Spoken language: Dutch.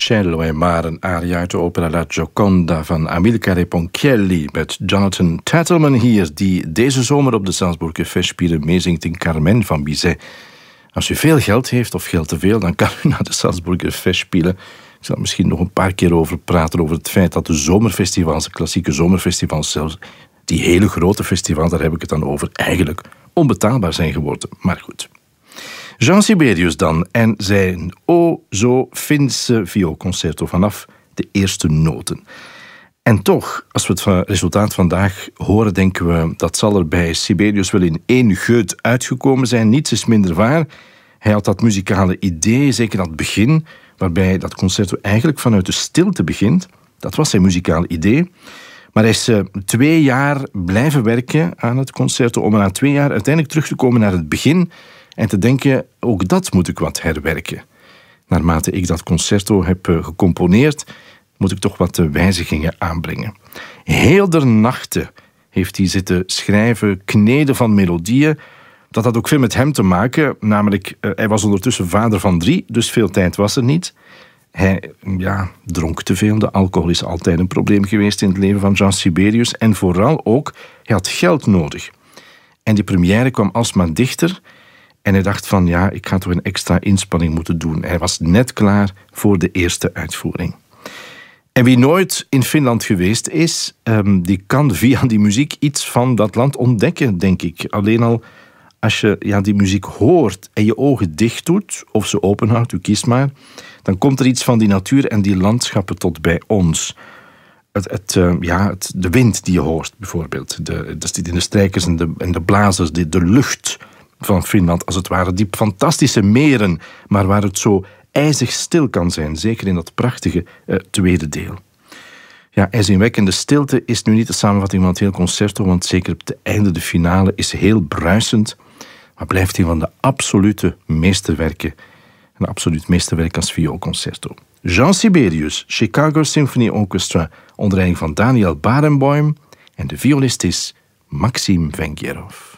Cielo e Mare, een aria uit de opera La Gioconda van Amilcare Ponchielli met Jonathan Tattleman hier, die deze zomer op de Salzburger Festspielen meezingt in Carmen van Bizet. Als u veel geld heeft of geld te veel, dan kan u naar de Salzburger Festspielen. Ik zal er misschien nog een paar keer over praten, over het feit dat de zomerfestivals, de klassieke zomerfestivals zelfs, die hele grote festivals, daar heb ik het dan over, eigenlijk onbetaalbaar zijn geworden. Maar goed. Jean Sibelius dan en zijn o zo Finse vioolconcerto vanaf de eerste noten. En toch, als we het resultaat vandaag horen, denken we dat zal er bij Sibelius wel in één geut uitgekomen zijn. Niets is minder waar. Hij had dat muzikale idee, zeker aan het begin, waarbij dat concerto eigenlijk vanuit de stilte begint. Dat was zijn muzikale idee. Maar hij is 2 jaar blijven werken aan het concerto om na 2 jaar uiteindelijk terug te komen naar het begin en te denken, ook dat moet ik wat herwerken. Naarmate ik dat concerto heb gecomponeerd, moet ik toch wat wijzigingen aanbrengen. Heel de nachten heeft hij zitten schrijven, kneden van melodieën. Dat had ook veel met hem te maken, namelijk hij was ondertussen vader van 3, dus veel tijd was er niet. Hij dronk te veel. De alcohol is altijd een probleem geweest in het leven van Jean Sibelius. En vooral ook, hij had geld nodig. En die première kwam alsmaar dichter. En hij dacht van, ik ga toch een extra inspanning moeten doen. Hij was net klaar voor de eerste uitvoering. En wie nooit in Finland geweest is, die kan via die muziek iets van dat land ontdekken, denk ik. Alleen al als je die muziek hoort en je ogen dicht doet, of ze open houdt, u kiest maar, dan komt er iets van die natuur en die landschappen tot bij ons. De wind die je hoort, bijvoorbeeld. De strijkers en de blazers, de lucht van Finland, als het ware. Die fantastische meren, maar waar het zo ijzig stil kan zijn. Zeker in dat prachtige tweede deel. Ja, ijzingwekkende stilte is nu niet de samenvatting van het hele concerto, want zeker op het einde, de finale, is heel bruisend. Maar blijft een van de absolute meesterwerken. Een absoluut meesterwerk als vioolconcerto. Jean Sibelius, Chicago Symphony Orchestra, onder leiding van Daniel Barenboim. En de violist is Maxim Vengerov.